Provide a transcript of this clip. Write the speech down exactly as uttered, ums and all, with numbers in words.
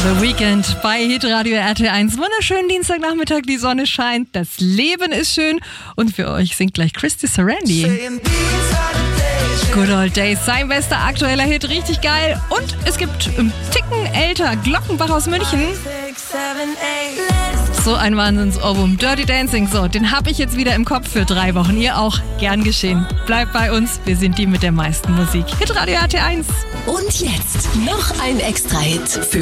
The Weekend bei Hitradio R T eins. Wunderschönen Dienstagnachmittag, die Sonne scheint, das Leben ist schön und für euch singt gleich Christy Sarandi. Good Old Days, sein bester aktueller Hit, richtig geil. Und es gibt im Ticken älter Glockenbach aus München. So ein Wahnsinns-Ohrwurm, Dirty Dancing, so, den habe ich jetzt wieder im Kopf für drei Wochen. Ihr auch, gern geschehen. Bleibt bei uns, wir sind die mit der meisten Musik. Hitradio R T eins. Und jetzt noch ein Extra-Hit für